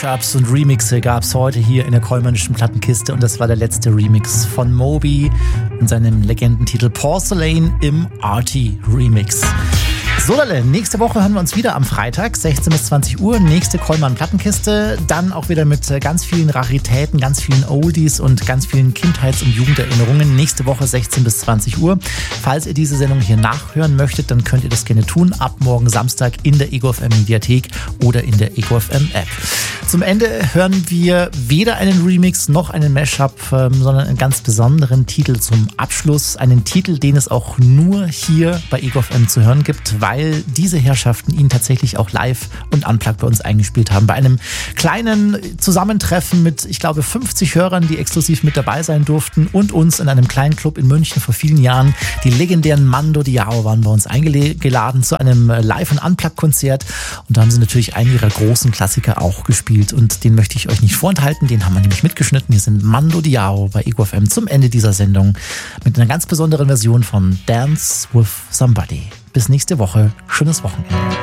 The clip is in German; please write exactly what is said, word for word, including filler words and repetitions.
Mashups und Remixe gab's heute hier in der Kollmannischen Plattenkiste und das war der letzte Remix von Moby in seinem Legendentitel Porcelain im Arty Remix. So, Leute, nächste Woche hören wir uns wieder am Freitag, sechzehn bis zwanzig Uhr, nächste Kollmann Plattenkiste, dann auch wieder mit ganz vielen Raritäten, ganz vielen Oldies und ganz vielen Kindheits- und Jugenderinnerungen. Nächste Woche sechzehn bis zwanzig Uhr. Falls ihr diese Sendung hier nachhören möchtet, dann könnt ihr das gerne tun, ab morgen Samstag in der Ego F M Mediathek oder in der Ego F M App. Zum Ende hören wir weder einen Remix noch einen Mashup, sondern einen ganz besonderen Titel zum Abschluss. Einen Titel, den es auch nur hier bei Ego F M zu hören gibt, weil diese Herrschaften ihn tatsächlich auch live und unplugged bei uns eingespielt haben. Bei einem kleinen Zusammentreffen mit, ich glaube, fünfzig Hörern, die exklusiv mit dabei sein durften und uns in einem kleinen Club in München vor vielen Jahren. Die legendären Mando Diao waren bei uns eingeladen zu einem Live- und Unplugged-Konzert und da haben sie natürlich einen ihrer großen Klassiker auch gespielt und den möchte ich euch nicht vorenthalten, den haben wir nämlich mitgeschnitten. Hier sind Mando Diao bei Ego F M zum Ende dieser Sendung mit einer ganz besonderen Version von Dance with Somebody. Bis nächste Woche. Schönes Wochenende.